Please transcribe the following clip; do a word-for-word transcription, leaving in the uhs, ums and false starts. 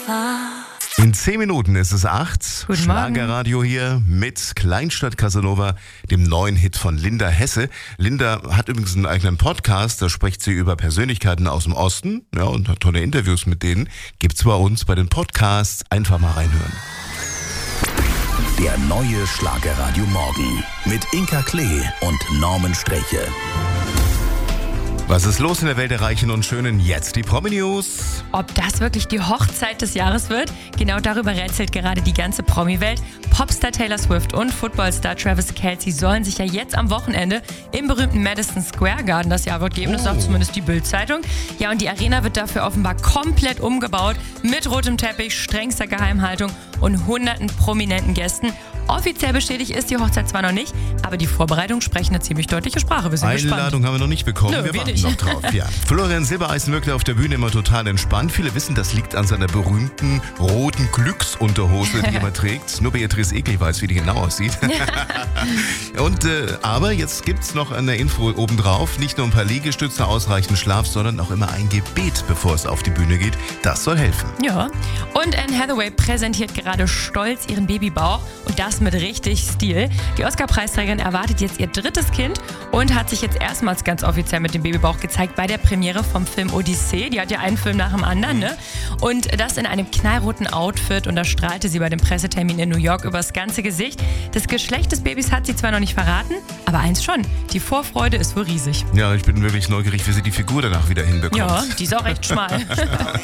In zehn Minuten ist es acht. Guten Schlagerradio hier mit Kleinstadt Casanova, dem neuen Hit von Linda Hesse. Linda hat übrigens einen eigenen Podcast, da spricht sie über Persönlichkeiten aus dem Osten, ja, und hat tolle Interviews mit denen. Gibt's bei uns bei den Podcasts. Einfach mal reinhören. Der neue Schlagerradio Morgen mit Inka Klee und Norman Streche. Was ist los in der Welt der Reichen und Schönen? Jetzt die Promi-News. Ob das wirklich die Hochzeit des Jahres wird? Genau darüber rätselt gerade die ganze Promi-Welt. Popstar Taylor Swift und Footballstar Travis Kelce sollen sich ja jetzt am Wochenende im berühmten Madison Square Garden das Jawort geben. Das sagt zumindest die Bild-Zeitung. Ja, und die Arena wird dafür offenbar komplett umgebaut. Mit rotem Teppich, strengster Geheimhaltung und hunderten prominenten Gästen. Offiziell bestätigt ist die Hochzeit zwar noch nicht, aber die Vorbereitungen sprechen eine ziemlich deutliche Sprache. Wir sind Einladung gespannt. haben wir noch nicht bekommen. Nö, wir wir warten nicht. noch drauf. Ja. Florian Silbereisen wirkte auf der Bühne immer total entspannt. Viele wissen, das liegt an seiner berühmten roten Glücksunterhose, die er immer trägt. Nur Beatrice Egli weiß, wie die genau aussieht. Und äh, aber jetzt gibt's noch eine Info obendrauf. Nicht nur ein paar Liegestütze, ausreichend Schlaf, sondern auch immer ein Gebet, bevor es auf die Bühne geht. Das soll helfen. Ja, und Anne Hathaway präsentiert gerade stolz ihren Babybauch und das mit richtig Stil. Die Oscar-Preisträgerin erwartet jetzt ihr drittes Kind und hat sich jetzt erstmals ganz offiziell mit dem Babybauch gezeigt bei der Premiere vom Film Odyssee. Die hat ja einen Film nach dem anderen, ne? Und das in einem knallroten Outfit und da strahlte sie bei dem Pressetermin in New York übers ganze Gesicht. Das Geschlecht des Babys hat sie zwar noch nicht verraten, aber eins schon, die Vorfreude ist wohl riesig. Ja, ich bin wirklich neugierig, wie sie die Figur danach wieder hinbekommt. Ja, die ist auch recht schmal.